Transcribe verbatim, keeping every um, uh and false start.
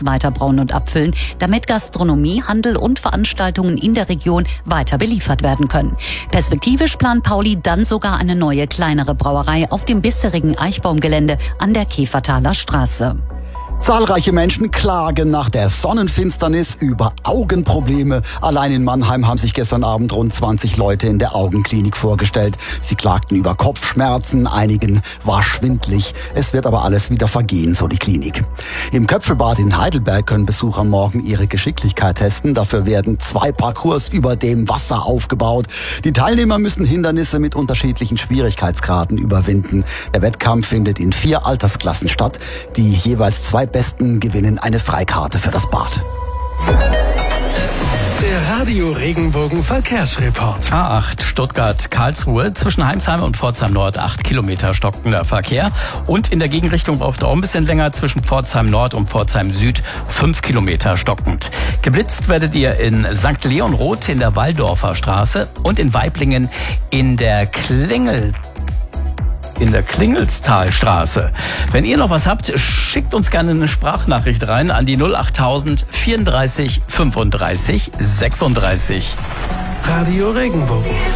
Parks weiter brauen und abfüllen, damit Gastronomie, Handel und Veranstaltungen in der Region weiter beliefert werden können. Perspektivisch plant Pauli dann sogar eine neue, kleinere Brauerei auf dem bisherigen Eichbaumgelände an der Käfertaler Straße. Zahlreiche Menschen klagen nach der Sonnenfinsternis über Augenprobleme. Allein in Mannheim haben sich gestern Abend rund zwanzig Leute in der Augenklinik vorgestellt. Sie klagten über Kopfschmerzen, einigen war schwindlig. Es wird aber alles wieder vergehen, so die Klinik. Im Köpfelbad in Heidelberg können Besucher morgen ihre Geschicklichkeit testen. Dafür werden zwei Parcours über dem Wasser aufgebaut. Die Teilnehmer müssen Hindernisse mit unterschiedlichen Schwierigkeitsgraden überwinden. Der Wettkampf findet in vier Altersklassen statt. Die jeweils zwei Besten gewinnen eine Freikarte für das Bad. Der Radio Regenbogen Verkehrsreport. A acht Stuttgart-Karlsruhe zwischen Heimsheim und Pforzheim Nord acht Kilometer stockender Verkehr. Und in der Gegenrichtung braucht auch ein bisschen länger zwischen Pforzheim Nord und Pforzheim Süd fünf Kilometer stockend. Geblitzt werdet ihr in Sankt Leonroth in der Walldorfer Straße und in Weiblingen in der Klingel in der Klingelstalstraße. Wenn ihr noch was habt, schickt uns gerne eine Sprachnachricht rein an die null achttausend vierunddreißig fünfunddreißig sechsunddreißig. Radio Regenbogen.